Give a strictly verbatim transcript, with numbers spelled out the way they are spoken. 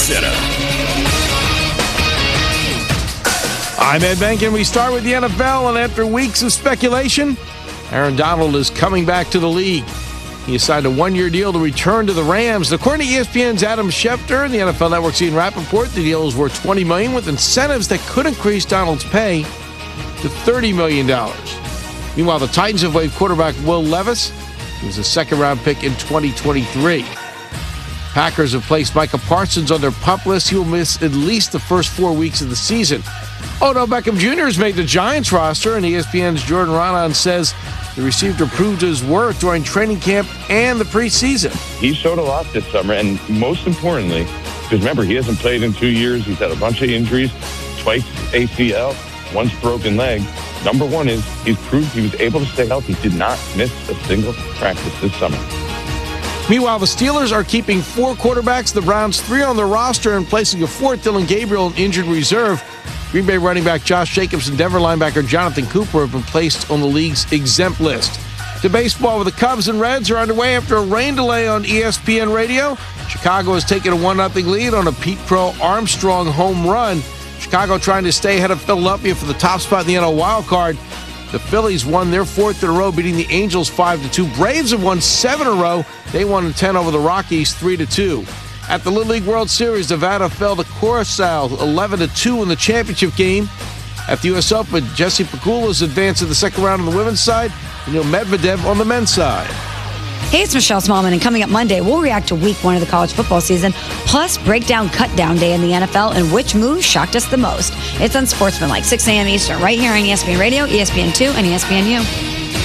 Center. I'm Ed Benkin. We start with the N F L, and after weeks of speculation, Aaron Donald is coming back to the league. He signed a one-year deal to return to the Rams. According to E S P N's Adam Schefter and the N F L Network's Ian Rappaport, the deal is worth twenty million dollars with incentives that could increase Donald's pay to thirty million dollars. Meanwhile, the Titans have waived quarterback Will Levis. He was a second-round pick in twenty twenty-three. Packers have placed Micah Parsons on their pup list. He will miss at least the first four weeks of the season. Odell Beckham Junior has made the Giants roster, and E S P N's Jordan Raanan says the receiver proved his worth during training camp and the preseason. He showed a lot this summer, and most importantly, because remember, he hasn't played in two years. He's had a bunch of injuries, twice A C L, once broken leg. Number one is he's proved he was able to stay healthy. He did not miss a single practice this summer. Meanwhile, the Steelers are keeping four quarterbacks, the Browns three on their roster, and placing a fourth, Dylan Gabriel, in injured reserve. Green Bay running back Josh Jacobs and Denver linebacker Jonathan Cooper have been placed on the league's exempt list. To baseball, where the Cubs and Reds are underway after a rain delay on E S P N radio. Chicago has taken a one nothing lead on a Pete Crow Armstrong home run. Chicago trying to stay ahead of Philadelphia for the top spot in the N L wild card. The Phillies won their fourth in a row, beating the Angels five to two. Braves have won seven in a row. They won in ten over the Rockies three to two. At the Little League World Series, Nevada fell to Curacao eleven to two in the championship game. At the U S Open, Jesse Pegula's advanced to the second round on the women's side, and Neil Medvedev on the men's side. Hey, it's Michelle Smallman, and coming up Monday, we'll react to week one of the college football season, plus break down cut down day in the N F L and which move shocked us the most. It's Unsportsmanlike, six a.m. Eastern, right here on E S P N Radio, E S P N two, and E S P N U.